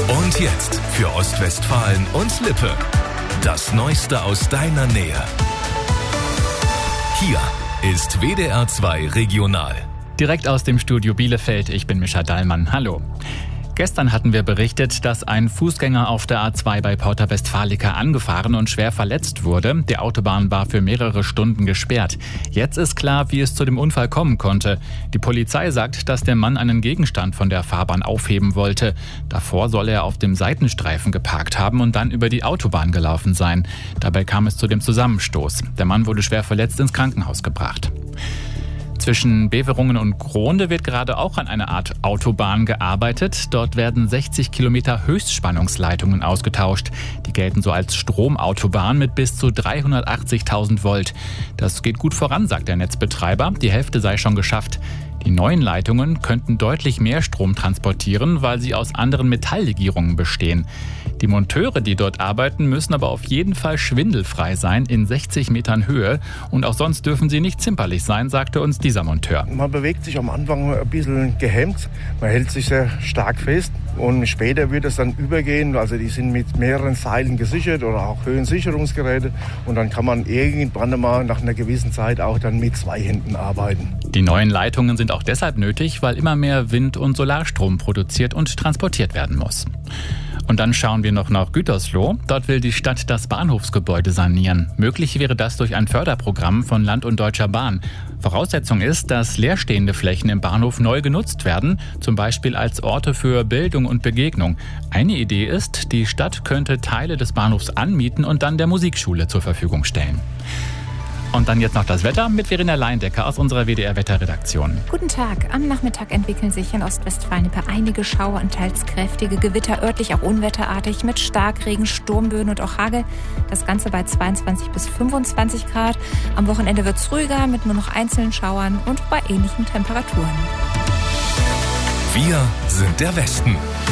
Und jetzt für Ostwestfalen und Lippe. Das Neueste aus deiner Nähe. Hier ist WDR 2 Regional. Direkt aus dem Studio Bielefeld, ich bin Mischa Dallmann. Hallo. Gestern hatten wir berichtet, dass ein Fußgänger auf der A2 bei Porta Westfalica angefahren und schwer verletzt wurde. Die Autobahn war für mehrere Stunden gesperrt. Jetzt ist klar, wie es zu dem Unfall kommen konnte. Die Polizei sagt, dass der Mann einen Gegenstand von der Fahrbahn aufheben wollte. Davor soll er auf dem Seitenstreifen geparkt haben und dann über die Autobahn gelaufen sein. Dabei kam es zu dem Zusammenstoß. Der Mann wurde schwer verletzt ins Krankenhaus gebracht. Zwischen Beverungen und Gronde wird gerade auch an einer Art Autobahn gearbeitet. Dort werden 60 Kilometer Höchstspannungsleitungen ausgetauscht. Die gelten so als Stromautobahn mit bis zu 380.000 Volt. Das geht gut voran, sagt der Netzbetreiber. Die Hälfte sei schon geschafft. Die neuen Leitungen könnten deutlich mehr Strom transportieren, weil sie aus anderen Metalllegierungen bestehen. Die Monteure, die dort arbeiten, müssen aber auf jeden Fall schwindelfrei sein in 60 Metern Höhe. Und auch sonst dürfen sie nicht zimperlich sein, sagte uns dieser Monteur. Man bewegt sich am Anfang ein bisschen gehemmt. Man hält sich sehr stark fest. Und später wird es dann übergehen. Also die sind mit mehreren Seilen gesichert oder auch Höhensicherungsgeräte. Und dann kann man irgendwann einmal nach einer gewissen Zeit auch dann mit 2 Händen arbeiten. Die neuen Leitungen sind auch deshalb nötig, weil immer mehr Wind- und Solarstrom produziert und transportiert werden muss. Und dann schauen wir noch nach Gütersloh. Dort will die Stadt das Bahnhofsgebäude sanieren. Möglich wäre das durch ein Förderprogramm von Land und Deutscher Bahn. Voraussetzung ist, dass leerstehende Flächen im Bahnhof neu genutzt werden, zum Beispiel als Orte für Bildung und Begegnung. Eine Idee ist, die Stadt könnte Teile des Bahnhofs anmieten und dann der Musikschule zur Verfügung stellen. Und dann jetzt noch das Wetter mit Verena Leindecker aus unserer WDR-Wetterredaktion. Guten Tag. Am Nachmittag entwickeln sich in Ostwestfalen einige Schauer und teils kräftige Gewitter, örtlich auch unwetterartig mit Starkregen, Sturmböen und auch Hagel. Das Ganze bei 22 bis 25 Grad. Am Wochenende wird es ruhiger mit nur noch einzelnen Schauern und bei ähnlichen Temperaturen. Wir sind der Westen.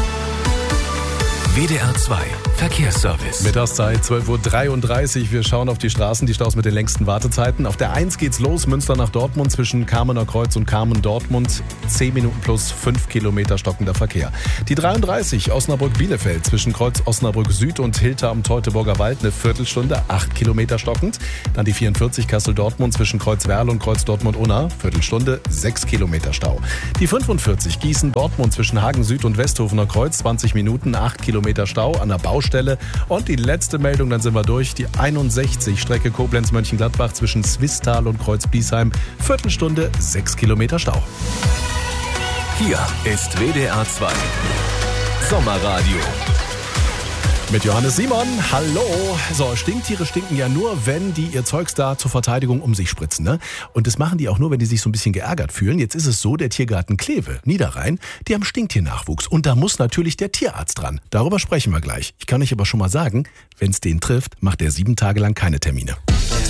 WDR 2 Verkehrsservice. Mittagszeit 12.33 Uhr. Wir schauen auf die Straßen, die Staus mit den längsten Wartezeiten. Auf der 1 geht's los, Münster nach Dortmund zwischen Kamener Kreuz und Kamen-Dortmund. 10 Minuten plus 5 Kilometer stockender Verkehr. Die 33 Osnabrück-Bielefeld zwischen Kreuz Osnabrück Süd und Hilter am Teutoburger Wald eine Viertelstunde, 8 Kilometer stockend. Dann die 44 Kassel-Dortmund zwischen Kreuz Werl und Kreuz Dortmund-Unna, Viertelstunde, 6 Kilometer Stau. Die 45 Gießen-Dortmund zwischen Hagen Süd und Westhofener Kreuz, 20 Minuten, 8 Kilometer Stau an der Baustelle. Und die letzte Meldung, dann sind wir durch. Die 61 Strecke Koblenz-Mönchengladbach zwischen Zwistal und Kreuz-Bliesheim. Viertelstunde, 6 Kilometer Stau. Hier ist WDR 2 Sommerradio. Mit Johannes Simon, hallo. So, Stinktiere stinken ja nur, wenn die ihr Zeugs da zur Verteidigung um sich spritzen, ne? Und das machen die auch nur, wenn die sich so ein bisschen geärgert fühlen. Jetzt ist es so, der Tiergarten Kleve, Niederrhein, die haben Stinktiernachwuchs. Und da muss natürlich der Tierarzt dran. Darüber sprechen wir gleich. Ich kann euch aber schon mal sagen, wenn es den trifft, macht er 7 Tage lang keine Termine.